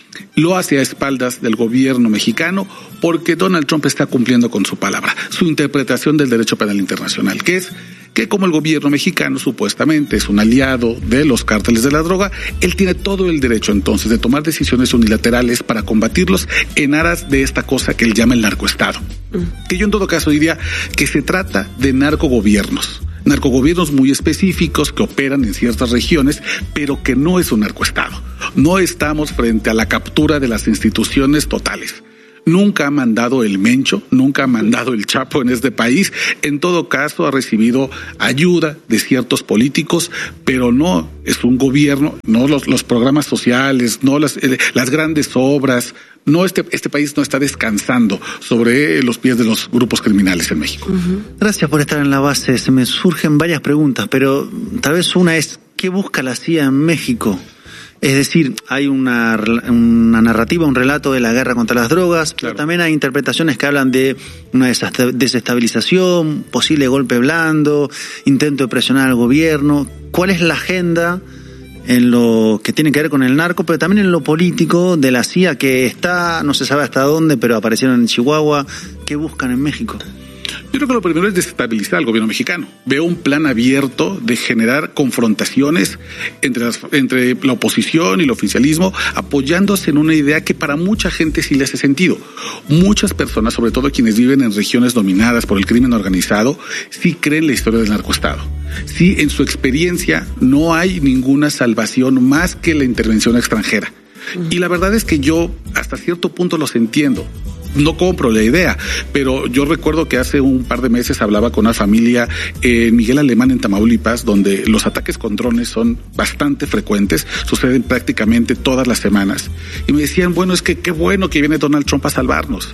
lo hace a espaldas del gobierno mexicano porque Donald Trump está cumpliendo con su palabra, su interpretación del derecho penal internacional, que es que como el gobierno mexicano supuestamente es un aliado de los cárteles de la droga, él tiene todo el derecho entonces de tomar decisiones unilaterales para combatirlos en aras de esta cosa que él llama el narcoestado. Mm. Que yo en todo caso diría que se trata de narcogobiernos. Narcogobiernos muy específicos que operan en ciertas regiones, pero que no es un narcoestado. No estamos frente a la captura de las instituciones totales. Nunca ha mandado el Mencho, nunca ha mandado el Chapo en este país. En todo caso, ha recibido ayuda de ciertos políticos, pero no es un gobierno, no los, los programas sociales, no las, eh, las grandes obras. No, este, este país no está descansando sobre los pies de los grupos criminales en México. Uh-huh. Gracias por estar en la base. Se me surgen varias preguntas, pero tal vez una es, ¿qué busca la C I A en México? Es decir, hay una, una narrativa, un relato de la guerra contra las drogas, claro. Pero también hay interpretaciones que hablan de una desestabilización, posible golpe blando, intento de presionar al gobierno. ¿Cuál es la agenda en lo que tiene que ver con el narco, pero también en lo político de la C I A, que está, no se sabe hasta dónde, pero aparecieron en Chihuahua? ¿Qué buscan en México? Yo creo que lo primero es desestabilizar al gobierno mexicano. Veo un plan abierto de generar confrontaciones entre, las, entre la oposición y el oficialismo, apoyándose en una idea que para mucha gente sí le hace sentido. Muchas personas, sobre todo quienes viven en regiones dominadas por el crimen organizado, sí creen la historia del narcoestado. Sí, en su experiencia no hay ninguna salvación más que la intervención extranjera. Y la verdad es que yo hasta cierto punto los entiendo. No compro la idea, pero yo recuerdo que hace un par de meses hablaba con una familia en eh, Miguel Alemán, en Tamaulipas, donde los ataques con drones son bastante frecuentes, suceden prácticamente todas las semanas. Y me decían, bueno, es que qué bueno que viene Donald Trump a salvarnos.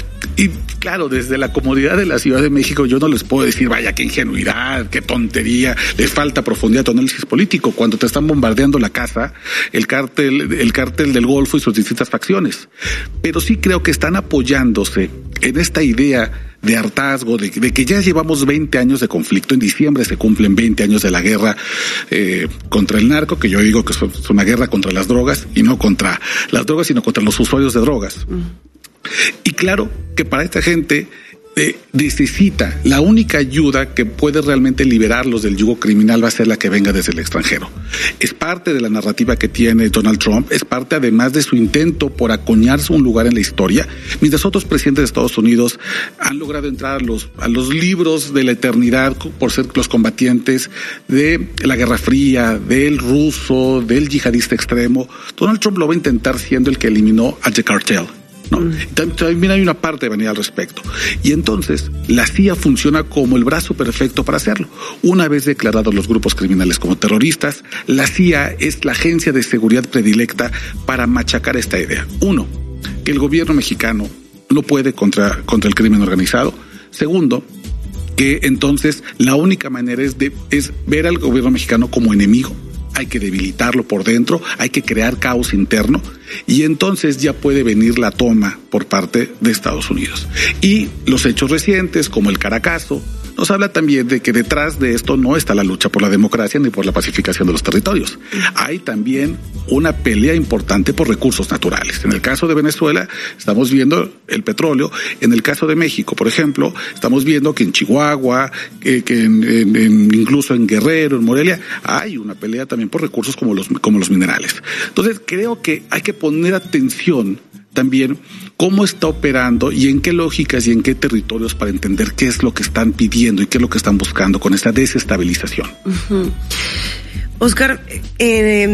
Y claro, desde la comodidad de la Ciudad de México yo no les puedo decir, vaya, qué ingenuidad, qué tontería, les falta profundidad de análisis político cuando te están bombardeando la casa, el cártel, el cártel del Golfo y sus distintas facciones. Pero sí creo que están apoyándose en esta idea de hartazgo, de, de que ya llevamos veinte años de conflicto. En diciembre se cumplen veinte años de la guerra eh, contra el narco, que yo digo que es una guerra contra las drogas, y no contra las drogas, sino contra los usuarios de drogas. Mm. Y claro que para esta gente eh, necesita, la única ayuda que puede realmente liberarlos del yugo criminal va a ser la que venga desde el extranjero. Es parte de la narrativa que tiene Donald Trump, es parte además de su intento por acuñarse un lugar en la historia, mientras otros presidentes de Estados Unidos han logrado entrar a los, a los libros de la eternidad por ser los combatientes de la Guerra Fría, del ruso, del yihadista extremo. Donald Trump lo va a intentar siendo el que eliminó a The Cartel. ¿No? También hay una parte de vanidad al respecto. Y entonces la C I A funciona como el brazo perfecto para hacerlo. Una vez declarados los grupos criminales como terroristas, la C I A es la agencia de seguridad predilecta para machacar esta idea. Uno, que el gobierno mexicano no puede contra, contra el crimen organizado. Segundo, que entonces la única manera es, de, es ver al gobierno mexicano como enemigo. Hay que debilitarlo por dentro, hay que crear caos interno y entonces ya puede venir la toma por parte de Estados Unidos. Y los hechos recientes, como el Caracazo, nos habla también de que detrás de esto no está la lucha por la democracia ni por la pacificación de los territorios. Hay también una pelea importante por recursos naturales. En el caso de Venezuela estamos viendo el petróleo. En el caso de México, por ejemplo, estamos viendo que en Chihuahua, eh, que en, en, en, incluso en Guerrero, en Morelia, hay una pelea también por recursos como los, como los minerales. Entonces creo que hay que poner atención también cómo está operando y en qué lógicas y en qué territorios para entender qué es lo que están pidiendo y qué es lo que están buscando con esta desestabilización. Uh-huh. Oscar, eh,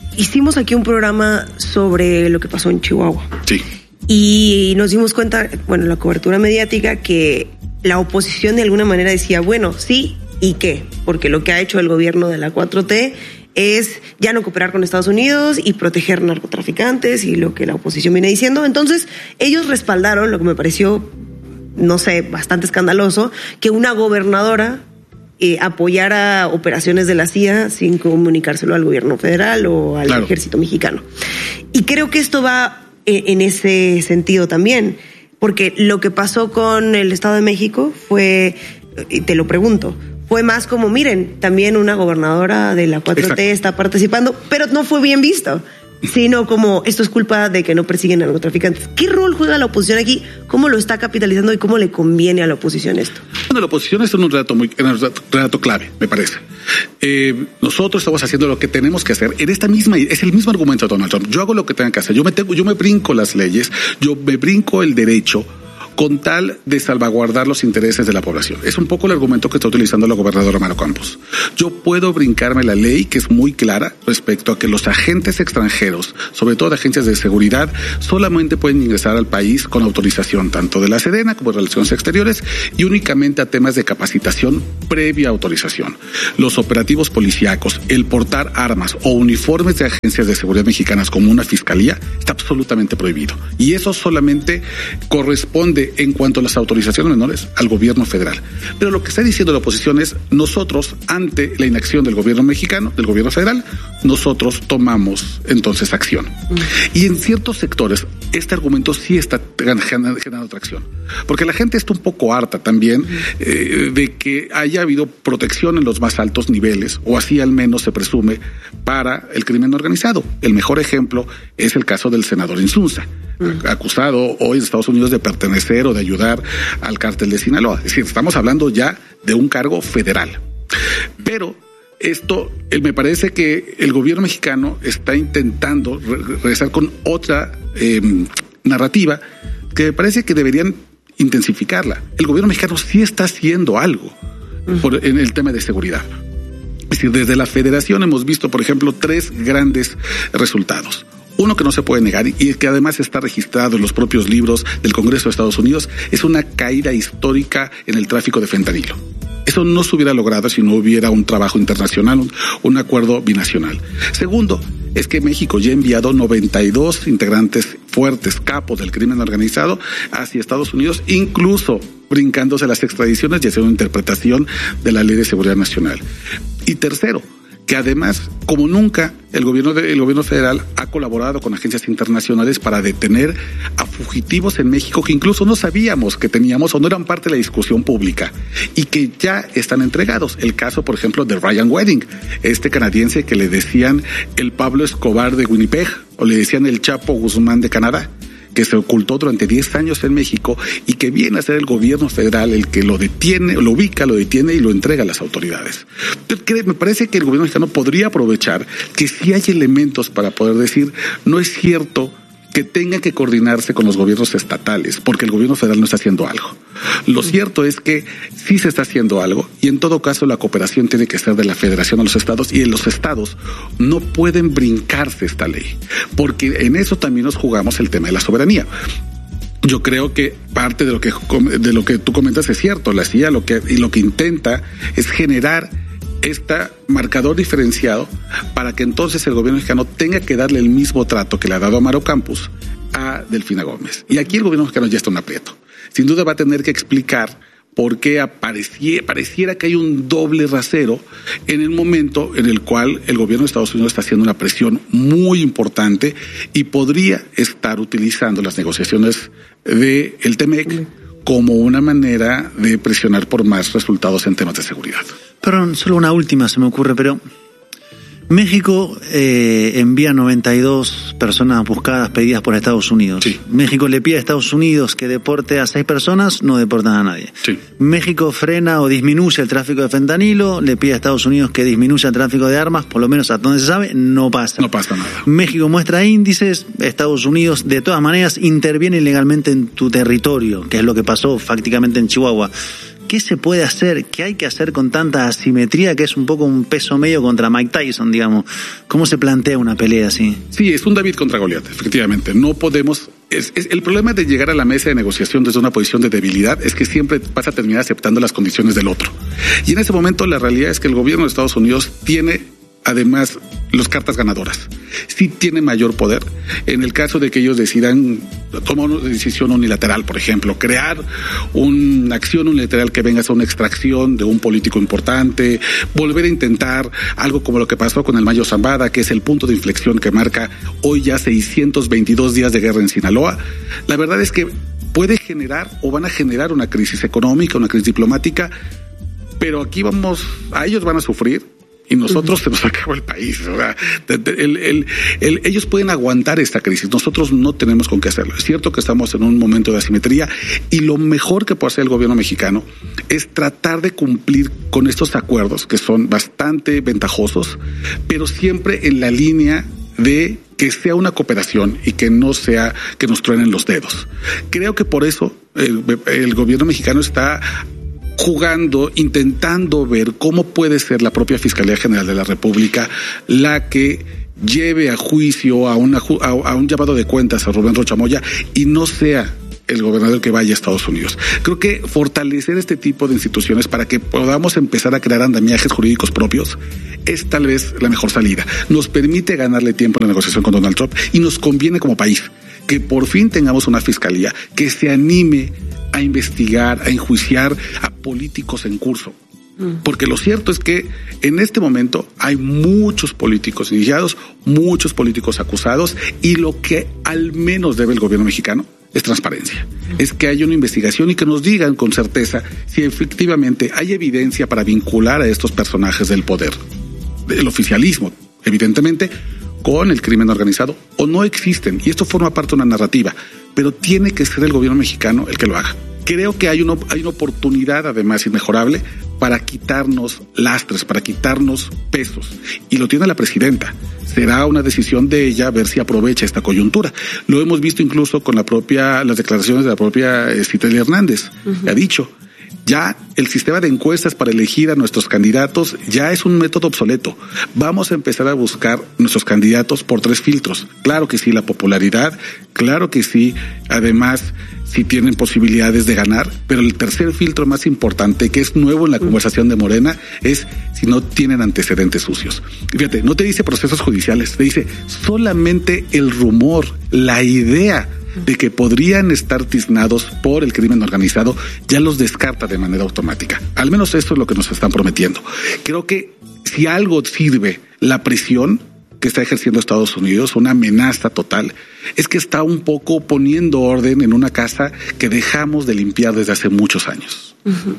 hicimos aquí un programa sobre lo que pasó en Chihuahua. Sí. Y nos dimos cuenta, bueno, la cobertura mediática, que la oposición de alguna manera decía, bueno, sí, ¿y qué? Porque lo que ha hecho el gobierno de la cuatro T es ya no cooperar con Estados Unidos y proteger narcotraficantes y lo que la oposición viene diciendo. Entonces, ellos respaldaron lo que me pareció, no sé, bastante escandaloso, que una gobernadora eh, apoyara operaciones de la C I A sin comunicárselo al gobierno federal o al claro. ejército mexicano. Y creo que esto va eh, en ese sentido también, porque lo que pasó con el Estado de México fue, y te lo pregunto, fue más como, miren, también una gobernadora de la cuatro T Exacto. está participando, pero no fue bien visto, sino como esto es culpa de que no persiguen a narcotraficantes. ¿Qué rol juega la oposición aquí? ¿Cómo lo está capitalizando y cómo le conviene a la oposición esto? Bueno, la oposición es un relato, muy, un relato clave, me parece. Eh, nosotros estamos haciendo lo que tenemos que hacer. En esta misma, es el mismo argumento de Donald Trump. Yo hago lo que tengo que hacer. Yo me, tengo, yo me brinco las leyes, yo me brinco el derecho, con tal de salvaguardar los intereses de la población. Es un poco el argumento que está utilizando la gobernadora Mara Campos. Yo puedo brincarme la ley, que es muy clara respecto a que los agentes extranjeros, sobre todo de agencias de seguridad, solamente pueden ingresar al país con autorización tanto de la Sedena como de Relaciones Exteriores y únicamente a temas de capacitación previa autorización. Los operativos policíacos, el portar armas o uniformes de agencias de seguridad mexicanas como una fiscalía, está absolutamente prohibido. Y eso solamente corresponde en cuanto a las autorizaciones menores al gobierno federal. Pero lo que está diciendo la oposición es, nosotros, ante la inacción del gobierno mexicano, del gobierno federal, nosotros tomamos entonces acción. Mm. Y en ciertos sectores, este argumento sí está generando tracción. Porque la gente está un poco harta también eh, de que haya habido protección en los más altos niveles, o así al menos se presume, para el crimen organizado. El mejor ejemplo es el caso del senador Insunza, mm. acusado hoy en Estados Unidos de pertenecer o de ayudar al cártel de Sinaloa. Es decir, estamos hablando ya de un cargo federal. Pero esto, me parece que el gobierno mexicano está intentando regresar con otra eh, narrativa que me parece que deberían intensificarla. El gobierno mexicano sí está haciendo algo por, en el tema de seguridad. Es decir, desde la federación hemos visto, por ejemplo, tres grandes resultados. Uno que no se puede negar y que además está registrado en los propios libros del Congreso de Estados Unidos es una caída histórica en el tráfico de fentanilo. Eso no se hubiera logrado si no hubiera un trabajo internacional, un, un acuerdo binacional. Segundo, es que México ya ha enviado noventa y dos integrantes fuertes, capos del crimen organizado, hacia Estados Unidos, incluso brincándose las extradiciones y haciendo una interpretación de la Ley de Seguridad Nacional. Y tercero, que además, como nunca, el gobierno de, el gobierno federal ha colaborado con agencias internacionales para detener a fugitivos en México que incluso no sabíamos que teníamos o no eran parte de la discusión pública y que ya están entregados. El caso, por ejemplo, de Ryan Wedding, este canadiense que le decían el Pablo Escobar de Winnipeg o le decían el Chapo Guzmán de Canadá, que se ocultó durante diez años en México y que viene a ser el gobierno federal el que lo detiene, lo ubica, lo detiene y lo entrega a las autoridades. Me parece que el gobierno mexicano podría aprovechar que sí hay elementos para poder decir, no es cierto que tenga que coordinarse con los gobiernos estatales, porque el gobierno federal no está haciendo algo. Lo cierto es que sí se está haciendo algo y en todo caso la cooperación tiene que ser de la federación a los estados y en los estados no pueden brincarse esta ley, porque en eso también nos jugamos el tema de la soberanía. Yo creo que parte de lo que de lo que tú comentas es cierto. La C I A lo que y lo que intenta es generar este marcador diferenciado para que entonces el gobierno mexicano tenga que darle el mismo trato que le ha dado a Maro Campos a Delfina Gómez. Y aquí el gobierno mexicano ya está en un aprieto. Sin duda va a tener que explicar por qué apareciera, pareciera que hay un doble rasero en el momento en el cual el gobierno de Estados Unidos está haciendo una presión muy importante y podría estar utilizando las negociaciones del T M E C como una manera de presionar por más resultados en temas de seguridad. Perdón, solo una última se me ocurre, pero México eh, envía noventa y dos personas buscadas pedidas por Estados Unidos. Sí. México le pide a Estados Unidos que deporte a seis personas, no deportan a nadie. Sí. México frena o disminuye el tráfico de fentanilo, le pide a Estados Unidos que disminuya el tráfico de armas, por lo menos hasta donde se sabe, no pasa. No pasa nada. México muestra índices, Estados Unidos de todas maneras interviene ilegalmente en tu territorio, que es lo que pasó fácticamente en Chihuahua. qué se puede hacer, qué hay que hacer con tanta asimetría que es un poco un peso medio contra Mike Tyson, digamos. ¿Cómo se plantea una pelea así? Sí, es un David contra Goliat, efectivamente. No podemos... Es, es, el problema de llegar a la mesa de negociación desde una posición de debilidad es que siempre vas a terminar aceptando las condiciones del otro. Y en ese momento la realidad es que el gobierno de Estados Unidos tiene además las cartas ganadoras. Sí tiene mayor poder en el caso de que ellos decidan tomar una decisión unilateral, por ejemplo, crear una acción unilateral que venga a ser una extracción de un político importante, volver a intentar algo como lo que pasó con el Mayo Zambada, que es el punto de inflexión que marca hoy ya seiscientos veintidós días de guerra en Sinaloa. La verdad es que puede generar o van a generar una crisis económica, una crisis diplomática, pero aquí vamos, a ellos van a sufrir y nosotros uh-huh. se nos acabó el país. O sea, el, el, el, ellos pueden aguantar esta crisis, nosotros no tenemos con qué hacerlo. Es cierto que estamos en un momento de asimetría y lo mejor que puede hacer el gobierno mexicano es tratar de cumplir con estos acuerdos que son bastante ventajosos, pero siempre en la línea de que sea una cooperación y que no sea que nos truenen los dedos. Creo que por eso el, el gobierno mexicano está jugando, intentando ver cómo puede ser la propia Fiscalía General de la República la que lleve a juicio, a, una, a, a un llamado de cuentas a Rubén Rocha Moya y no sea el gobernador que vaya a Estados Unidos. Creo que fortalecer este tipo de instituciones para que podamos empezar a crear andamiajes jurídicos propios es tal vez la mejor salida. Nos permite ganarle tiempo en la negociación con Donald Trump y nos conviene como país que por fin tengamos una fiscalía que se anime a investigar, a enjuiciar a políticos en curso. Porque lo cierto es que en este momento hay muchos políticos iniciados, muchos políticos acusados y lo que al menos debe el gobierno mexicano es transparencia. Es que haya una investigación y que nos digan con certeza si efectivamente hay evidencia para vincular a estos personajes del poder, del oficialismo, evidentemente, con el crimen organizado o no existen. Y esto forma parte de una narrativa, pero tiene que ser el gobierno mexicano el que lo haga. Creo que hay una, hay una oportunidad además inmejorable para quitarnos lastres, para quitarnos pesos. Y lo tiene la presidenta. Será una decisión de ella ver si aprovecha esta coyuntura. Lo hemos visto incluso con la propia, las declaraciones de la propia eh, Citlali Hernández. Uh-huh. Ha dicho, ya el sistema de encuestas para elegir a nuestros candidatos ya es un método obsoleto. Vamos a empezar a buscar nuestros candidatos por tres filtros. Claro que sí, la popularidad, claro que sí, además, si tienen posibilidades de ganar, pero el tercer filtro más importante, que es nuevo en la conversación de Morena, es si no tienen antecedentes sucios. Fíjate, no te dice procesos judiciales, te dice solamente el rumor, la idea de que podrían estar tiznados por el crimen organizado, ya los descarta de manera automática. Al menos esto es lo que nos están prometiendo. Creo que si algo sirve la presión que está ejerciendo Estados Unidos, una amenaza total, es que está un poco poniendo orden en una casa que dejamos de limpiar desde hace muchos años. Uh-huh.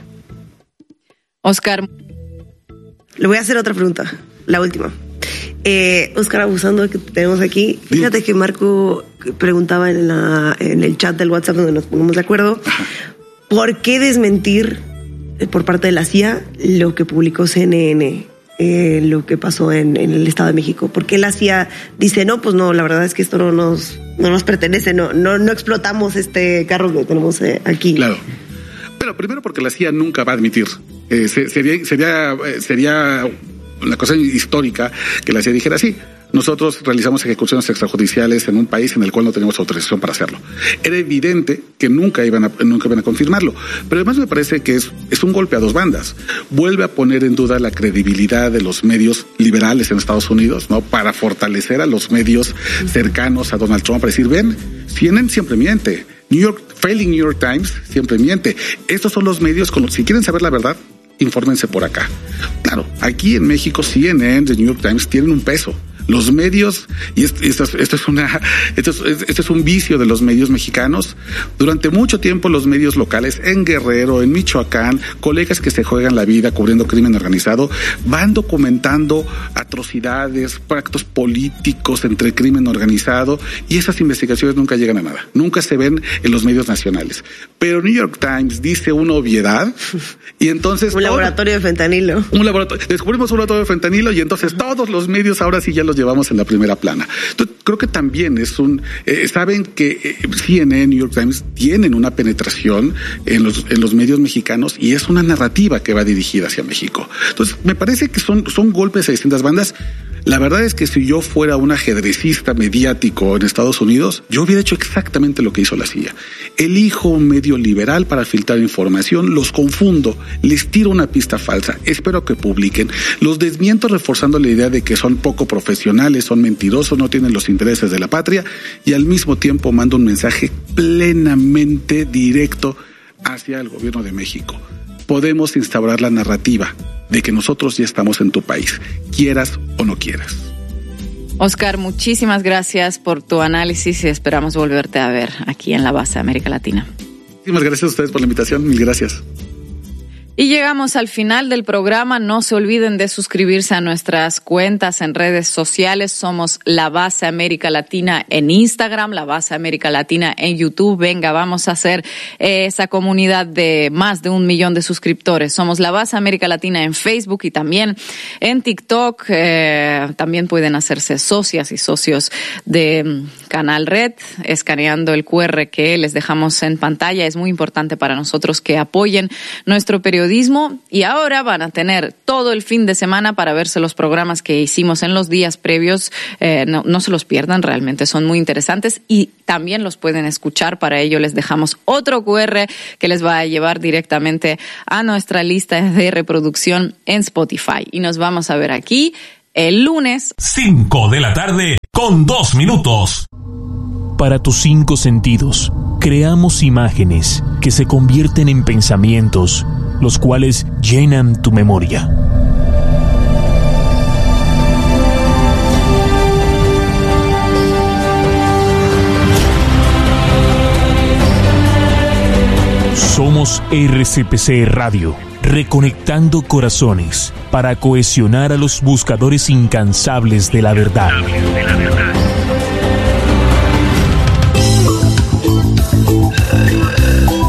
Oscar. Le voy a hacer otra pregunta, la última. Eh, Oscar, abusando de que tenemos aquí, fíjate que Marco preguntaba en, la, en el chat del WhatsApp donde nos ponemos de acuerdo, ajá, ¿por qué desmentir por parte de la C I A lo que publicó C N N? Eh, lo que pasó en, en el Estado de México. ¿Por qué la C I A dice, no, pues no, la verdad es que esto no nos, no nos pertenece, no, no, no explotamos este carro que tenemos eh, aquí? Claro. Pero primero porque la C I A nunca va a admitir. Eh, sería, sería, sería una cosa histórica que la C I A dijera, sí, nosotros realizamos ejecuciones extrajudiciales en un país en el cual no tenemos autorización para hacerlo. Era evidente que nunca iban a, nunca iban a confirmarlo. Pero además me parece que es, es un golpe a dos bandas. Vuelve a poner en duda la credibilidad de los medios liberales en Estados Unidos, ¿no? Para fortalecer a los medios cercanos a Donald Trump, para decir, ven, C N N siempre miente. New York, Failing New York Times siempre miente. Estos son los medios con los, si quieren saber la verdad, infórmense por acá. Claro, aquí en México C N N, The New York Times tienen un peso. Los medios, y esto, esto, esto es una, esto es, esto es un vicio de los medios mexicanos. Durante mucho tiempo los medios locales en Guerrero, en Michoacán, colegas que se juegan la vida cubriendo crimen organizado, van documentando atrocidades, actos políticos entre el crimen organizado, y esas investigaciones nunca llegan a nada, nunca se ven en los medios nacionales. Pero New York Times dice una obviedad, y entonces... un laboratorio de fentanilo. Un laboratorio, descubrimos un laboratorio de fentanilo, y entonces todos los medios ahora sí ya los llevamos en la primera plana. Entonces, creo que también es un, eh, saben que eh, C N N, New York Times tienen una penetración en los, en los medios mexicanos y es una narrativa que va dirigida hacia México. Entonces, me parece que son, son golpes a distintas bandas. La verdad es que si yo fuera un ajedrecista mediático en Estados Unidos, yo hubiera hecho exactamente lo que hizo la C I A. Elijo un medio liberal para filtrar información, los confundo, les tiro una pista falsa, espero que publiquen, los desmiento reforzando la idea de que son poco profesionales, son mentirosos, no tienen los intereses de la patria, y al mismo tiempo mando un mensaje plenamente directo hacia el gobierno de México. Podemos instaurar la narrativa de que nosotros ya estamos en tu país, quieras o no quieras. Oscar, muchísimas gracias por tu análisis y esperamos volverte a ver aquí en la base América Latina. Muchísimas gracias a ustedes por la invitación, mil gracias. Y llegamos al final del programa. No se olviden de suscribirse a nuestras cuentas en redes sociales. Somos La Base América Latina en Instagram, La Base América Latina en YouTube. Venga, vamos a hacer eh, esa comunidad de más de un millón de suscriptores. Somos La Base América Latina en Facebook y también en TikTok. Eh, también pueden hacerse socias y socios de um, Canal Red, escaneando el cu erre que les dejamos en pantalla. Es muy importante para nosotros que apoyen nuestro periodismo. Y ahora van a tener todo el fin de semana para verse los programas que hicimos en los días previos. Eh, no, no se los pierdan, realmente son muy interesantes y también los pueden escuchar. Para ello les dejamos otro cu erre que les va a llevar directamente a nuestra lista de reproducción en Spotify. Y nos vamos a ver aquí el lunes. Cinco de la tarde con dos minutos. Para tus cinco sentidos, creamos imágenes que se convierten en pensamientos, los cuales llenan tu memoria. Somos R C P C Radio, reconectando corazones para cohesionar a los buscadores incansables de la verdad.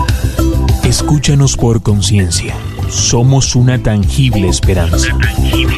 Escúchanos por conciencia. Somos una tangible esperanza.